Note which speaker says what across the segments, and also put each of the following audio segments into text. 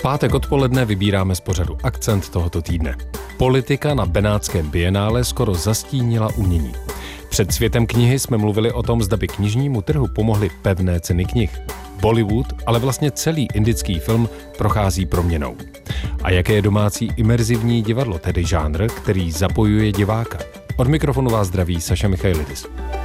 Speaker 1: pátek odpoledne vybíráme z pořadu Akcent tohoto týdne. Politika na Benátském bienále skoro zastínila umění. Před světem knihy jsme mluvili o tom, zda by knižnímu trhu pomohly pevné ceny knih. Bollywood, ale vlastně celý indický film prochází proměnou. A jaké je domácí imerzivní divadlo, tedy žánr, který zapojuje diváka? Od mikrofonu vás zdraví Saša Michailidis.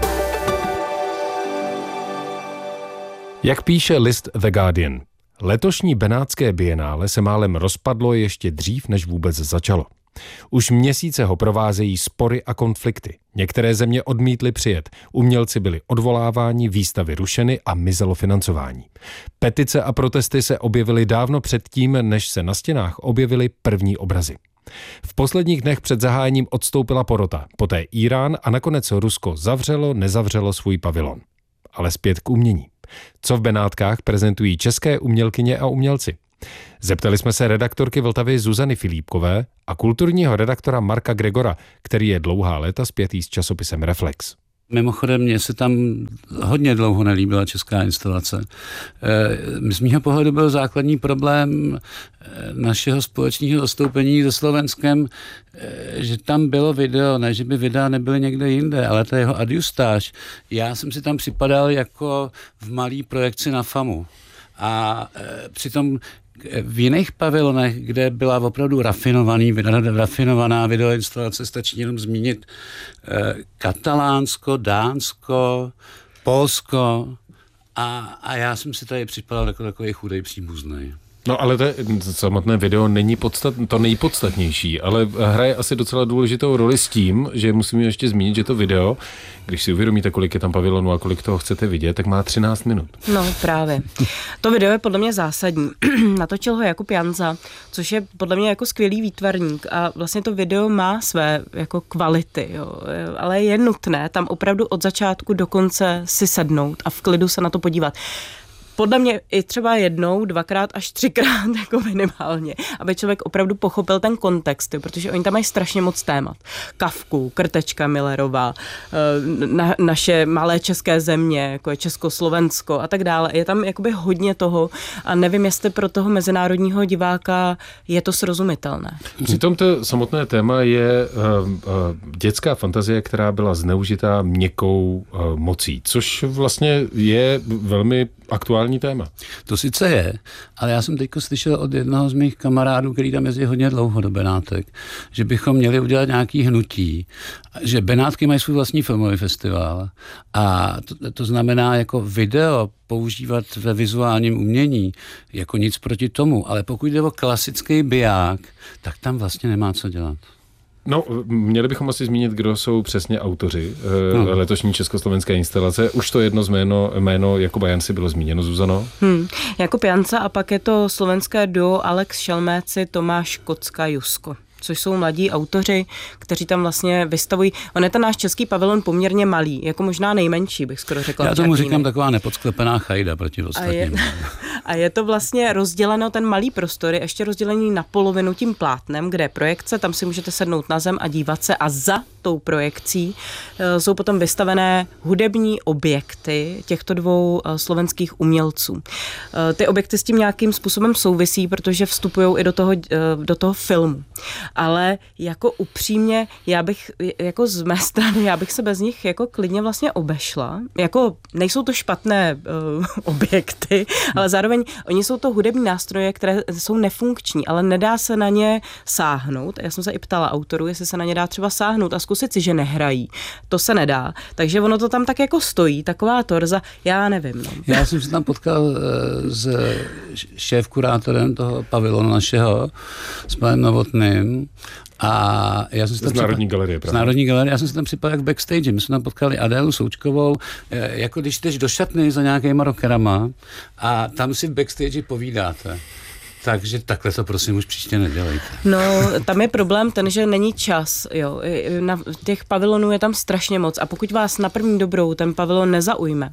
Speaker 1: Jak píše list The Guardian, letošní Benátské bienále se málem rozpadlo ještě dřív, než vůbec začalo. Už měsíce ho provázejí spory a konflikty. Některé země odmítly přijet, umělci byli odvoláváni, výstavy rušeny a mizelo financování. Petice a protesty se objevily dávno předtím, než se na stěnách objevily první obrazy. V posledních dnech před zahájením odstoupila porota, poté Irán a nakonec Rusko nezavřelo svůj pavilon. Ale zpět k umění. Co v Benátkách prezentují české umělkyně a umělci? Zeptali jsme se redaktorky Vltavy Zuzany Filipkové a kulturního redaktora Marka Gregora, který je dlouhá léta spjatý s časopisem Reflex.
Speaker 2: Mimochodem, mně se tam hodně dlouho nelíbila česká instalace. Z mýho pohledu byl základní problém našeho společného zastoupení se Slovenskem, že tam bylo video, ne, že by videa nebyly někde jinde, ale ta jeho adjustáž. Já jsem si tam připadal jako v malý projekci na FAMu. A přitom v jiných pavilonech, kde byla opravdu rafinovaná videoinstalace, stačí jenom zmínit Katalánsko, Dánsko, Polsko a já jsem si tady připadal jako takový chudej příbuznej.
Speaker 1: No ale to samotné video není to nejpodstatnější, ale hraje asi docela důležitou roli s tím, že musíme ještě zmínit, že to video, když si uvědomíte, kolik je tam pavilonu a kolik toho chcete vidět, tak má 13 minut.
Speaker 3: No právě. To video je podle mě zásadní. Natočil ho Jakub Janza, což je podle mě jako skvělý výtvarník a vlastně to video má své jako kvality, jo. Ale je nutné tam opravdu od začátku do konce si sednout a v klidu se na to podívat. Podle mě i třeba jednou, dvakrát až třikrát jako minimálně, aby člověk opravdu pochopil ten kontext, protože oni tam mají strašně moc témat. Kafku, Krtečka Millerová, naše malé české země, jako je Československo a tak dále. Je tam jakoby hodně toho a nevím, jestli pro toho mezinárodního diváka je to srozumitelné.
Speaker 1: Přitom to samotné téma je dětská fantazie, která byla zneužitá měkkou mocí, což vlastně je velmi aktuální téma.
Speaker 2: To sice je, ale já jsem teďko slyšel od jednoho z mých kamarádů, který tam jezdí hodně dlouho do Benátek, že bychom měli udělat nějaký hnutí, že Benátky mají svůj vlastní filmový festival a to znamená jako video používat ve vizuálním umění jako nic proti tomu, ale pokud jde o klasický biják, tak tam vlastně nemá co dělat.
Speaker 1: No, měli bychom asi zmínit, kdo jsou přesně autoři letošní československé instalace. Už to jedno jméno Jakuba Jancy bylo zmíněno, Zuzano.
Speaker 3: Jakub Janca a pak je to slovenské duo Alex Šelméci, Tomáš Kocka, Jusko, což jsou mladí autoři, kteří tam vlastně vystavují. On je ten náš český pavilon poměrně malý, jako možná nejmenší, bych skoro řekla.
Speaker 2: Já tomu říkám taková nepodsklepená chajda proti ostatním.
Speaker 3: A je to vlastně rozděleno, ten malý prostor je ještě rozdělený na polovinu tím plátnem, kde je projekce, tam si můžete sednout na zem a dívat se a za tou projekcí jsou potom vystavené hudební objekty těchto dvou slovenských umělců. Ty objekty s tím nějakým způsobem souvisí, protože vstupují i do toho filmu. Ale jako upřímně, jako z mé strany, já bych se bez nich jako klidně vlastně obešla. Jako nejsou to špatné objekty, ale zároveň oni jsou to hudební nástroje, které jsou nefunkční, ale nedá se na ně sáhnout. Já jsem se i ptala autorů, jestli se na ně dá třeba sáhnout a zkusit si, že nehrají. To se nedá. Takže ono to tam tak jako stojí, taková torza, já nevím. No.
Speaker 2: Já jsem se tam potkal s šéfkurátorem toho pavilonu našeho, s panem Novotným. A já jsem se tam
Speaker 1: z Národní galerie,
Speaker 2: pravda? Z Národní galerie, já jsem se tam připadal jak v backstage. My jsme tam potkali Adélu Součkovou, jako když jdeš do šatny za nějakýma rockerama a tam si v backstage povídáte. Takže takhle to prosím už příště nedělejte.
Speaker 3: No, tam je problém ten, že není čas, jo. Těch pavilonů je tam strašně moc a pokud vás na první dobrou ten pavilon nezaujme,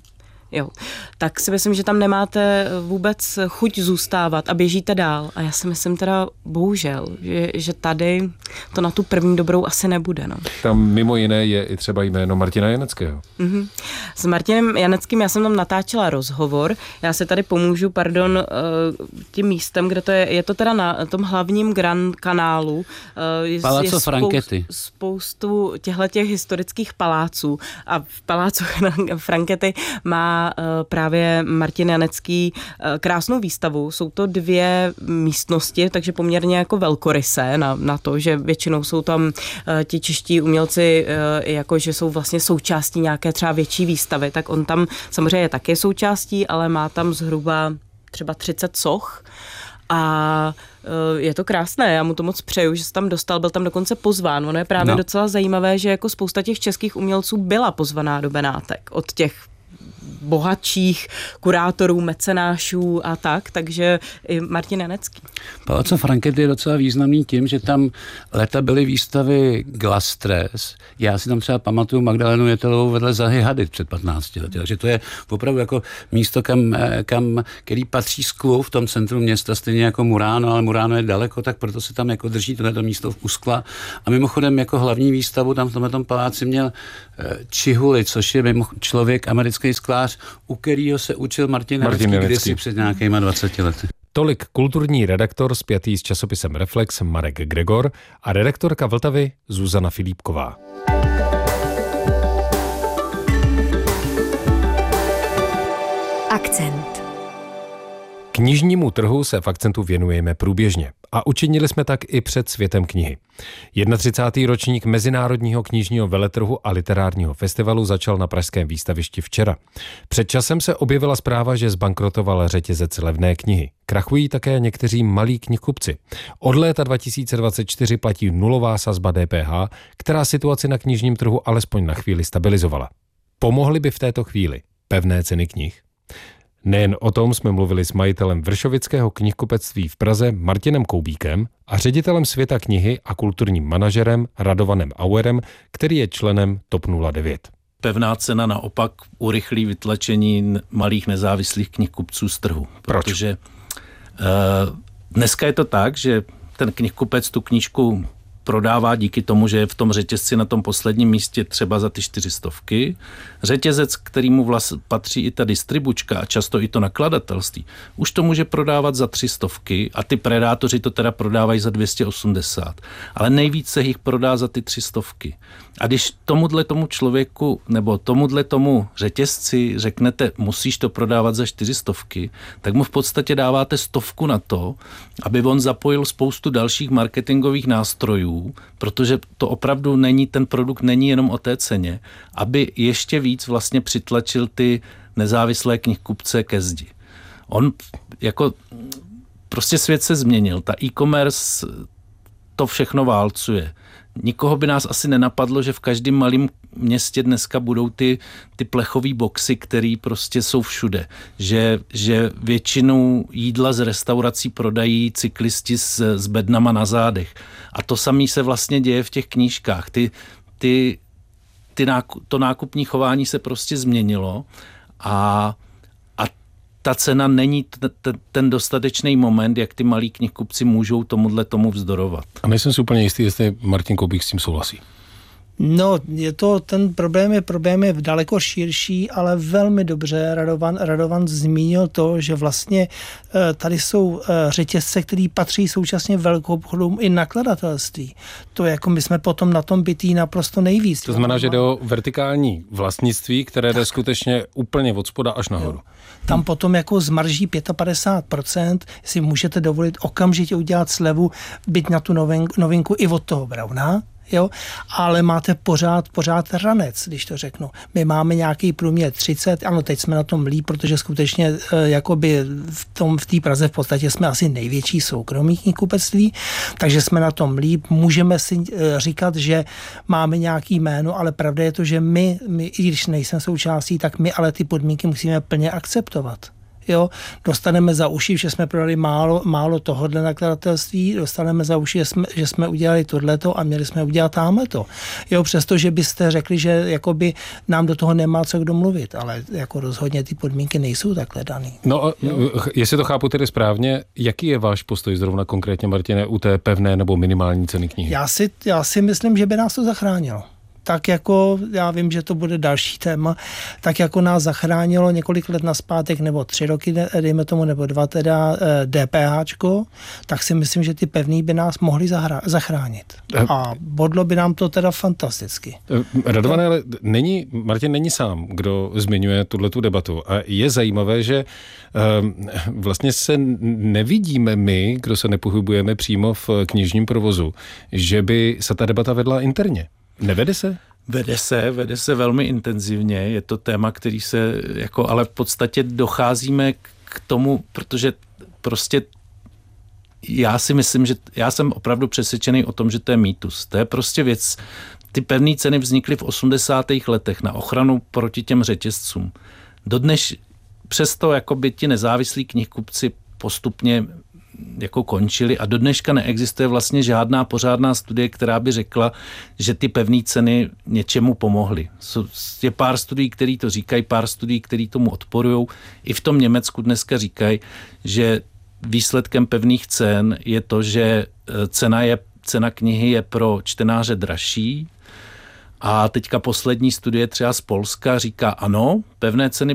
Speaker 3: jo, tak si myslím, že tam nemáte vůbec chuť zůstávat a běžíte dál. A já si myslím teda bohužel, že tady to na tu první dobrou asi nebude. No.
Speaker 1: Tam mimo jiné je i třeba jméno Martina Janeckého.
Speaker 3: S Martinem Janeckým já jsem tam natáčela rozhovor. Já si tady pomůžu, tím místem, kde to je to teda na tom hlavním Grand kanálu.
Speaker 2: Palazzo Franchetti.
Speaker 3: Spoustu těchto historických paláců a v palácu Franchetti má právě Martin Janecký krásnou výstavu. Jsou to 2 místnosti, takže poměrně jako velkorysé na to, že většinou jsou tam ti čeští umělci, jako že jsou vlastně součástí nějaké třeba větší výstavy, tak on tam samozřejmě je také součástí, ale má tam zhruba třeba 30 soch a je to krásné, já mu to moc přeju, že se tam dostal, byl tam dokonce pozván. Ono je právě docela zajímavé, že jako spousta těch českých umělců byla pozvaná do Benátek od těch bohatších kurátorů, mecenášů a tak, takže i Martin Janecký.
Speaker 2: Palazzo Franchetti je docela významný tím, že tam léta byly výstavy Glastres. Já si tam třeba pamatuju Magdalenu Jetelovou vedle Zahy Hadid před 15 lety. Takže to je opravdu jako místo, který patří sklu v tom centru města, stejně jako Murano, ale Murano je daleko, tak proto se tam jako drží tohleto místo u skla. A mimochodem jako hlavní výstavu tam v tomhle paláci měl Čihuli, což je člověk, americký sklář, u kterého se učil Martin Janecký kdysi před nějakýma 20 lety.
Speaker 1: Tolik kulturní redaktor spjatý s časopisem Reflex Marek Gregor a redaktorka Vltavy Zuzana Filipková.
Speaker 4: Akcent.
Speaker 1: Knižnímu trhu se v Akcentu věnujeme průběžně a učinili jsme tak i před světem knihy. 31. ročník Mezinárodního knižního veletrhu a literárního festivalu začal na pražském výstavišti včera. Před časem se objevila zpráva, že zbankrotoval řetězec levné knihy. Krachují také někteří malí knihkupci. Od léta 2024 platí nulová sazba DPH, která situaci na knižním trhu alespoň na chvíli stabilizovala. Pomohly by v této chvíli pevné ceny knih? Nejen o tom jsme mluvili s majitelem Vršovického knihkupectví v Praze Martinem Koubíkem a ředitelem Světa knihy a kulturním manažerem Radovanem Auerem, který je členem TOP 09.
Speaker 5: Pevná cena naopak urychlí vytlačení malých nezávislých knihkupců z trhu.
Speaker 1: Proč?
Speaker 5: Protože dneska je to tak, že ten knihkupec tu knížku prodává díky tomu, že je v tom řetězci na tom posledním místě třeba za ty 400. Řetězec, kterýmu patří i ta distribučka a často i to nakladatelství, už to může prodávat za 300 a ty predátoři to teda prodávají za 280. Ale nejvíce jich prodá za ty 300. A když tomu člověku nebo tomu řetězci řeknete, musíš to prodávat za 400, tak mu v podstatě dáváte 100 na to, aby on zapojil spoustu dalších marketingových nástrojů, protože to opravdu ten produkt není jenom o té ceně, aby ještě víc vlastně přitlačil ty nezávislé knihkupce ke zdi. Prostě svět se změnil, ta e-commerce to všechno válcuje. Nikoho by nás asi nenapadlo, že v každém malém městě dneska budou ty plechové boxy, které prostě jsou všude. Že většinu jídla z restaurací prodají cyklisti s bednama na zádech. A to samé se vlastně děje v těch knížkách. To nákupní chování se prostě změnilo a ta cena není ten dostatečný moment, jak ty malí knihkupci můžou tomu vzdorovat.
Speaker 1: A nejsem si úplně jistý, jestli Martin Koubík s tím souhlasí.
Speaker 6: No, ten problém je daleko širší, ale velmi dobře Radovan zmínil to, že vlastně tady jsou řetězce, které patří současně velkoobchodům i nakladatelství. To jako my jsme potom na tom bytí naprosto nejvíc.
Speaker 1: To znamená, že jde o vertikální vlastnictví, které jde skutečně úplně od spoda až nahoru.
Speaker 6: Jo. Tam potom jako z marží 55% si můžete dovolit okamžitě udělat slevu, byť na tu novinku i od toho Brauna. Jo, ale máte pořád ranec, když to řeknu. My máme nějaký průměr 30, ano, teď jsme na tom líp, protože skutečně jakoby v té Praze v podstatě jsme asi největší soukromý knihkupectví, takže jsme na tom líp. Můžeme si říkat, že máme nějaký jméno, ale pravda je to, že my i když nejsem součástí, tak my ale ty podmínky musíme plně akceptovat. Jo, dostaneme za uši, že jsme prodali málo tohodle nakladatelství, dostaneme za uši, že jsme udělali tohleto a měli jsme udělat támhleto. Jo, přestože byste řekli, že jakoby nám do toho nemá co kdo mluvit, ale jako rozhodně ty podmínky nejsou takhle daný.
Speaker 1: No a jestli to chápu tedy správně, jaký je váš postoj zrovna konkrétně, Martine, u té pevné nebo minimální ceny knihy?
Speaker 6: Já si myslím, že by nás to zachránilo. Tak jako, já vím, že to bude další téma, tak jako nás zachránilo několik let nazpátek, nebo 3 roky, dejme tomu, nebo 2 teda DPHčko, tak si myslím, že ty pevný by nás mohli zachránit. A bodlo by nám to teda fantasticky.
Speaker 1: Radované, ale Martin není sám, kdo zmiňuje tuhletu debatu. A je zajímavé, že vlastně se nevidíme my, kdo se nepohybujeme přímo v knižním provozu, že by se ta debata vedla interně. Nevede se?
Speaker 5: Vede se velmi intenzivně. Je to téma, který se ale v podstatě docházíme k tomu, protože prostě já si myslím, že já jsem opravdu přesvědčený o tom, že to je mýtus. To je prostě věc. Ty pevné ceny vznikly v 80. letech na ochranu proti těm řetězcům. Dodnes přesto jakoby ti nezávislí knihkupci postupně jako končili a do dneška neexistuje vlastně žádná pořádná studie, která by řekla, že ty pevné ceny něčemu pomohly. Je pár studií, které to říkají, pár studií, které tomu odporují. I v tom Německu dneska říkají, že výsledkem pevných cen je to, že cena knihy je pro čtenáře dražší. A teďka poslední studie třeba z Polska říká, ano, pevné ceny